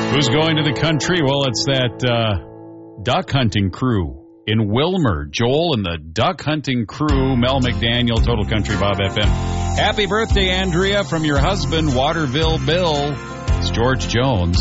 Who's going to the country? Well, it's that duck hunting crew in Wilmer. Joel and the duck hunting crew. Mel McDaniel, Total Country Bob FM. Happy birthday, Andrea, from your husband, Waterville Bill. It's George Jones.